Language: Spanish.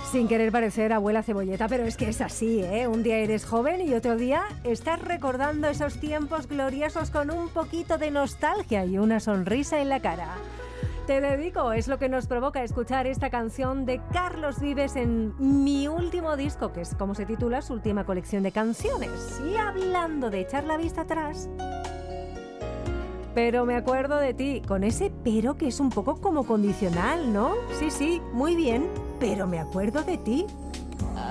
Sin querer parecer abuela cebolleta, pero es que es así, ¿eh? Un día eres joven y otro día estás recordando esos tiempos gloriosos con un poquito de nostalgia y una sonrisa en la cara. Te dedico, es lo que nos provoca escuchar esta canción de Carlos Vives en Mi Último Disco, que es como se titula su última colección de canciones. Y hablando de echar la vista atrás, pero me acuerdo de ti, con ese pero que es un poco como condicional, ¿no? Sí, muy bien, pero me acuerdo de ti.